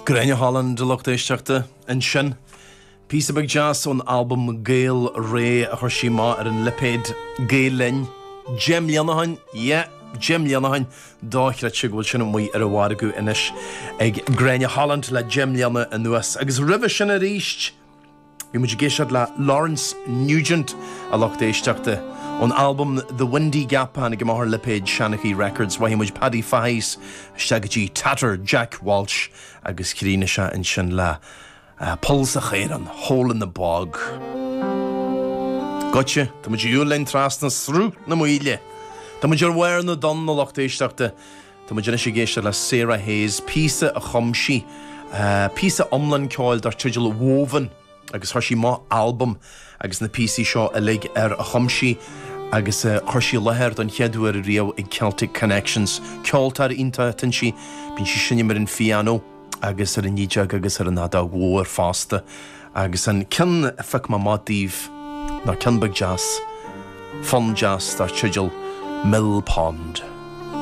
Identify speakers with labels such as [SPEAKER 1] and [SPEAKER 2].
[SPEAKER 1] Gráinne Holland de Loch éisteachta an sin. Piece of big jazz on album Gail Ray a chuir má ar an lipéad Gail Lynn. Jim Lianahan, Jim Lianahan dáithre sigúil sin mui ar a bhhargu inis ag Gráinne Holland le Jim Liana an nuas. Agus ribh sin a ríist. Bhí muid géisiad le Lawrence Nugent a Loch éisteachta. On album The Windy Gap and Gamar Lipid Shanachie Records why much Paddy Fahis Shagaji Tatter Jack Walsh agus Kirina Sha in Shin La Pulse a Khairan Hole in the Bog. Gotcha, the Majulen Trasna Sru na Muile. The Major Wear no Don no Loch Deishtakta. The Majanishi la Sarah Hayes, Pisa a Chomshi, Pisa Umlan Coil dar Chigil Woven, agus Hashima album, agus na PC Shaw a leg a Chomshi. Agus chuirsi lethir don cheadú ar riamh ag Celtic Connections. Ceoltar ínta tinsi, bín si sinne mar an fiano, agus ar an níteag agus ar an nada war fásta. Agus an cin fic ma mátíh, nar cin big jazz, fun jazz dar Chigil Mill Pond.